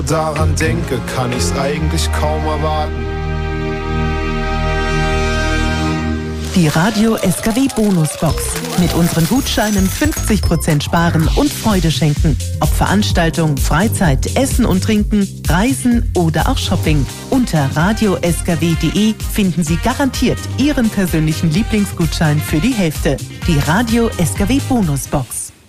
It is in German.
Daran denke, kann ich's eigentlich kaum erwarten. Die Radio SKW Bonusbox. Mit unseren Gutscheinen 50% sparen und Freude schenken. Ob Veranstaltung, Freizeit, Essen und Trinken, Reisen oder auch Shopping. Unter radioskw.de finden Sie garantiert Ihren persönlichen Lieblingsgutschein für die Hälfte. Die Radio SKW Bonusbox.